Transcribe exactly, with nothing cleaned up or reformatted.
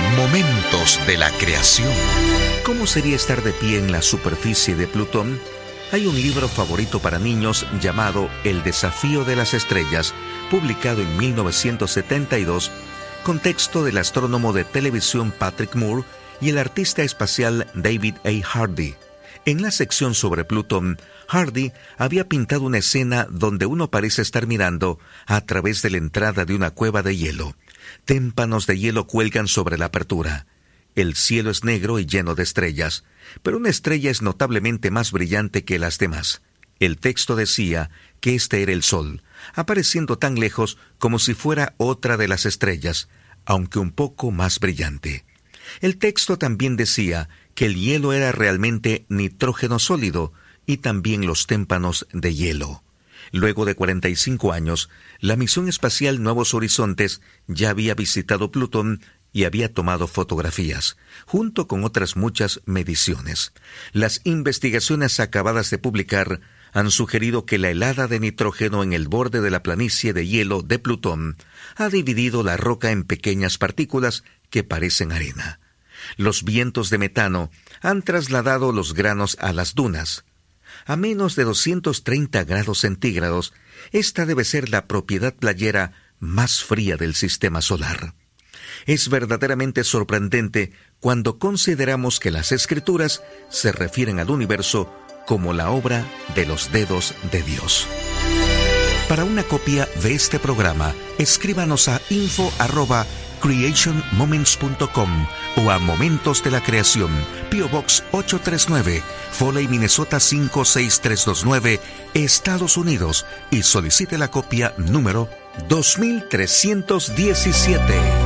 Momentos de la creación. ¿Cómo sería estar de pie en la superficie de Plutón? Hay un libro favorito para niños llamado El desafío de las estrellas, publicado en mil novecientos setenta y dos, con texto del astrónomo de televisión Patrick Moore y el artista espacial David A. Hardy. En la sección sobre Plutón, Hardy había pintado una escena donde uno parece estar mirando a través de la entrada de una cueva de hielo. Témpanos de hielo cuelgan sobre la apertura. El cielo es negro y lleno de estrellas, pero una estrella es notablemente más brillante que las demás. El texto decía que este era el Sol, apareciendo tan lejos como si fuera otra de las estrellas, aunque un poco más brillante. El texto también decía que el hielo era realmente nitrógeno sólido y también los témpanos de hielo. Luego de cuarenta y cinco años, la misión espacial Nuevos Horizontes ya había visitado Plutón y había tomado fotografías, junto con otras muchas mediciones. Las investigaciones acabadas de publicar han sugerido que la helada de nitrógeno en el borde de la planicie de hielo de Plutón ha dividido la roca en pequeñas partículas que parecen arena. Los vientos de metano han trasladado los granos a las dunas. A menos de doscientos treinta grados centígrados, esta debe ser la propiedad playera más fría del sistema solar. Es verdaderamente sorprendente cuando consideramos que las Escrituras se refieren al universo como la obra de los dedos de Dios. Para una copia de este programa, escríbanos a info arroba creation moments punto com o a Momentos de la Creación, P O Box ochocientos treinta y nueve, Foley, Minnesota cinco seis tres dos nueve, Estados Unidos, y solicite la copia número dos mil trescientos diecisiete.